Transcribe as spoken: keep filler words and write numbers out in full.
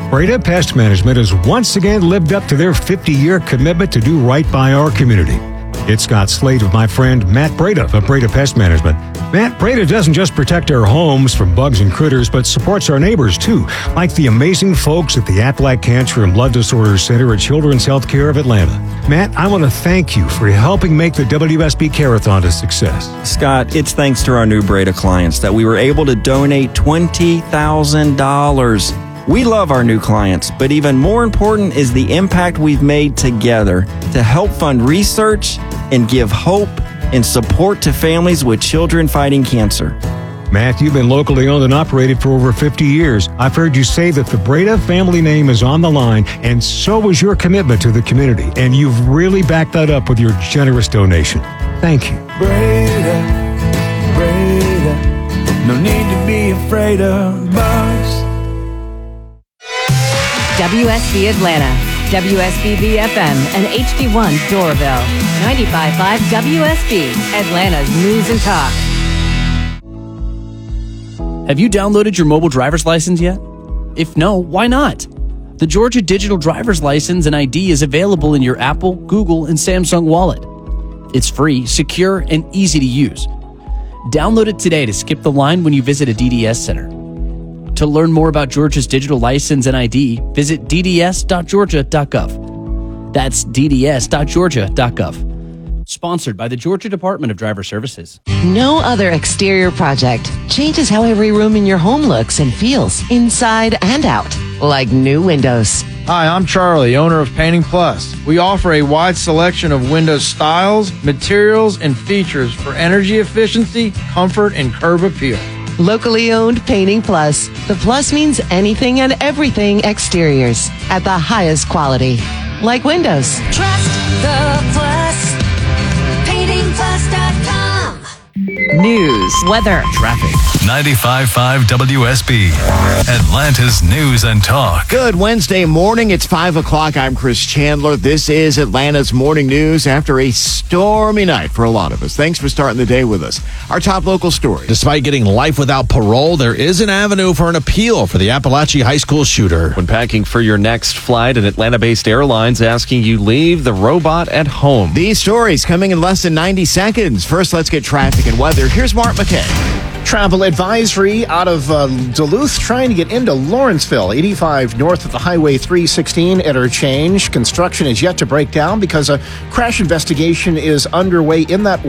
Breda Pest Management has once again lived up to their fifty-year commitment to do right by our community. It's Scott Slade with my friend Matt Breda of Breda Pest Management. Matt, Breda doesn't just protect our homes from bugs and critters, but supports our neighbors too, like the amazing folks at the Aflac Cancer and Blood Disorders Center at Children's Healthcare of Atlanta. Matt, I want to thank you for helping make the W S B Care-a-thon a success. Scott, it's thanks to our new Breda clients that we were able to donate twenty thousand dollars. We love our new clients, but even more important is the impact we've made together to help fund research and give hope and support to families with children fighting cancer. Matt, you've been locally owned and operated for over fifty years. I've heard you say that the Breda family name is on the line, and so is your commitment to the community. And you've really backed that up with your generous donation. Thank you. Breda, Breda, no need to be afraid of bugs. W S B Atlanta, W S B B F M, and H D one Doraville. ninety-five point five W S B, Atlanta's News and Talk. Have you downloaded your mobile driver's license yet? If no, why not? The Georgia Digital Driver's License and I D is available in your Apple, Google, and Samsung wallet. It's free, secure, and easy to use. Download it today to skip the line when you visit a D D S center. To learn more about Georgia's digital license and I D, visit d d s dot georgia dot gov. That's d d s dot georgia dot gov. Sponsored by the Georgia Department of Driver Services. No other exterior project changes how every room in your home looks and feels, inside and out, like new windows. Hi, I'm Charlie, owner of Painting Plus. We offer a wide selection of window styles, materials, and features for energy efficiency, comfort, and curb appeal. Locally owned Painting Plus. The plus means anything and everything exteriors at the highest quality, like windows. Trust the Plus. painting plus dot com. News, weather, Traffic. ninety-five point five W S B, Atlanta's News and Talk. Good Wednesday morning. It's five o'clock. I'm Chris Chandler. This is Atlanta's Morning News after a stormy night for a lot of us. Thanks for starting the day with us. Our top local story. Despite getting life without parole, there is an avenue for an appeal for the Appalachia High School shooter. When packing for your next flight, an Atlanta-based airline's asking you leave the robot at home. These stories coming in less than ninety seconds. First, let's get traffic and weather. Here's Mark McKay. Travel advisory out of uh, Duluth trying to get into Lawrenceville. eighty-five north of the Highway three sixteen interchange. Construction is yet to break down because a crash investigation is underway in that